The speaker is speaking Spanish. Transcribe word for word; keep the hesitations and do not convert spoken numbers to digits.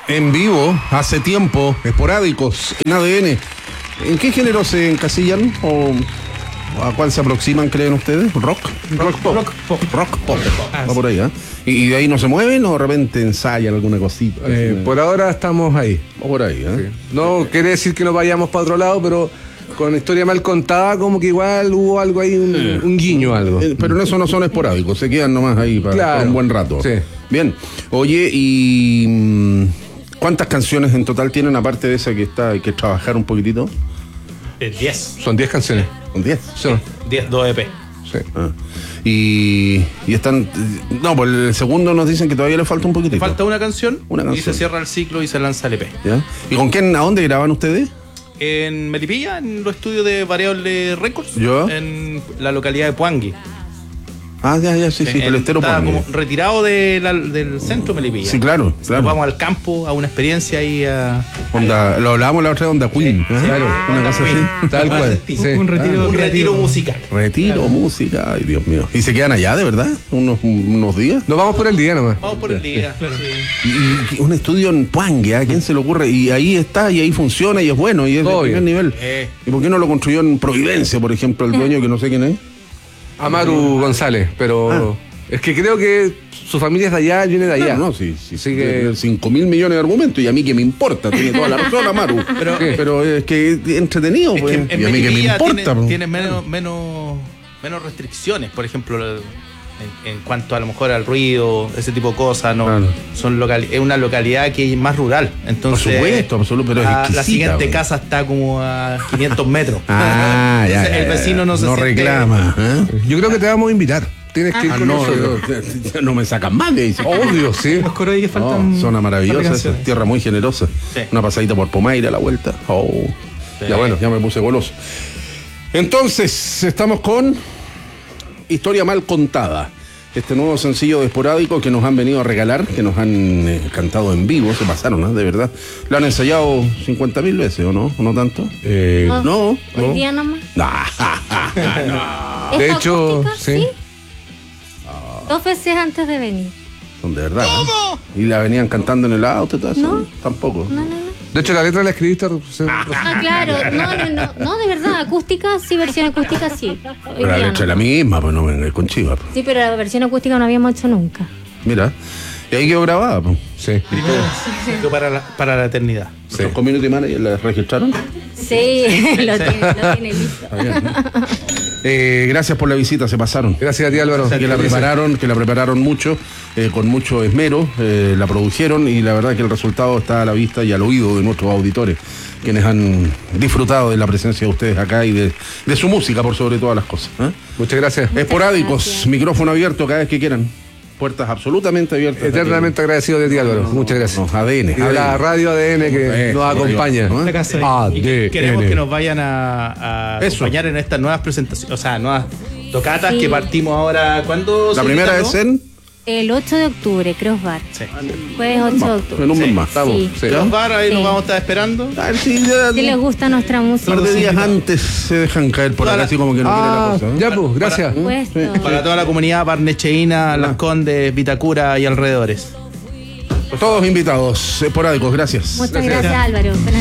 En vivo, hace tiempo, esporádicos, en A D N. ¿En qué género se encasillan o a cuál se aproximan, creen ustedes? ¿Rock? Rock pop. Rock pop. Rock pop. Ah, Va sí. por ahí, ¿eh? ¿Y, y de ahí no se mueven o de repente ensayan alguna cosita? Eh, Así, por ahora estamos ahí. o por ahí, ¿eh? Sí. No quiere decir que nos vayamos para otro lado, pero con historia mal contada, como que igual hubo algo ahí, un, Eh. un guiño, algo. Eh, Pero en eso no son esporádicos, se quedan nomás ahí para, Claro. para un buen rato. Sí. Bien. Oye, y mm, ¿cuántas canciones en total tienen aparte de esa que está, hay que trabajar un poquitito? diez. Son diez canciones. Con diez. Sí. diez, dos E P. Sí. Ah. Y, y están. No, por el segundo nos dicen que todavía le falta un poquitito. Falta una canción, Una y canción. se cierra el ciclo y se lanza el E P. ¿Ya? ¿Y con quién, a dónde graban ustedes? En Melipilla, en los estudios de Variable Records, ¿Ya? en la localidad de Puangui. Ah, ya, ya, sí, sí, En- el estero está Puangui. como retirado de la- del centro de Melipilla. Sí, claro, Nos claro. vamos al campo, a una experiencia ahí a... Onda, lo hablábamos la otra vez, Onda Queen. Sí, ¿eh? claro. Una cosa así. Tal cual. Sí. Sí. Un retiro, un retiro musical. Retiro, música, ay Dios mío. ¿Y se quedan allá, de verdad? ¿Unos, unos días? Nos vamos por el día nomás. Vamos por el día. Sí. Y, y un estudio en Puangui, ¿a quién se le ocurre? Y ahí está, y ahí funciona, y es bueno, y es de Todo primer bien. nivel. Eh. ¿Y por qué no lo construyó en Providencia, por ejemplo, el dueño que no sé quién es? Amaru González, pero es que creo que su familia es de allá, él viene de allá. Claro, no, sí, sí, Así sí, que- cinco mil millones de argumentos, y a mí que me importa, tiene toda la razón, Amaru. Pero, pero es que es entretenido, Es pues. que en Y a mí que me Melipilla importa, tiene, pues. tiene menos, menos, menos restricciones, por ejemplo, en, en cuanto a lo mejor al ruido, ese tipo de cosas, ¿no? Claro. Son local, es una localidad que es más rural. Entonces, Por supuesto, absoluto, pero es la, la exquisita, siguiente pues. casa está como a quinientos metros. Ah, ya, Entonces, ya, el ya, vecino no se no siente- reclama. ¿eh? Yo creo que te vamos a invitar. Tienes que ir Ah, con no, nosotros. no, ya no me sacan más, le dice. Obvio, sí. Los coros ahí que No, faltan. zona maravillosa, esa, canciones. tierra muy generosa. Sí. Una pasadita por Pomaire a la vuelta. Oh, Sí. ya bueno, ya me puse goloso. Entonces, estamos con Historia Mal Contada. Este nuevo sencillo de Esporádico que nos han venido a regalar, que nos han eh, cantado en vivo, se pasaron, ¿eh? De verdad. Lo han ensayado cincuenta mil veces, ¿o no? ¿O no tanto? Eh, No, no. Hoy día nomás. No, De ¿Es hecho, acústica? sí. Dos veces antes de venir. son de verdad. ¿eh? Y la venían cantando en el auto y todo eso. No. Tampoco. No, no, no. De hecho, la letra la escribiste. se- Ah, claro. No, no, no. No, de verdad. Acústica, sí, versión acústica, sí. Hoy Pero la día letra es no. la misma, pues no venga con chivas. pues. Sí, pero la versión acústica no habíamos hecho nunca. Mira. Y ahí quedó grabada, pues. Sí. Quedó para la, para la eternidad. Sí. Los community managers la registraron. Sí, lo tiene, lo tiene listo. Está bien, ¿no? Eh, gracias por la visita, se pasaron. Gracias a ti, Álvaro. Que la prepararon, que la prepararon mucho, eh, con mucho esmero, eh, la produjeron y la verdad que el resultado está a la vista y al oído de nuestros auditores, quienes han disfrutado de la presencia de ustedes acá y de, de su música por sobre todas las cosas. ¿eh? Muchas gracias. Esporádicos, gracias. micrófono abierto cada vez que quieran. Puertas absolutamente abiertas. Eternamente agradecido de ti, Álvaro. Muchas gracias. No, A D N. Y de la radio A D N que Eh, nos acompaña. ¿no? La casa ahí. Y que- queremos que A D N. nos vayan a, a Eso. acompañar en estas nuevas presentaciones, o sea, nuevas tocatas Sí. que partimos ahora. ¿Cuándo? La se primera instaló? es en... El ocho de octubre, Crossbar. Sí. Jueves ocho de octubre. En un mes Sí. más. Estamos. Sí. Sí. Los bar, ahí Sí. nos vamos a estar esperando. A ver si ya- Si les gusta nuestra un música. par de días antes se dejan caer por acá, Toda la- así como que no Ah, quiere la cosa. ¿eh? ya pues, gracias. Por supuesto. Para toda la comunidad barnecheína, Las Condes, Vitacura y alrededores. Todos invitados, esporádicos, gracias. Muchas Gracias. gracias, Álvaro. Buenas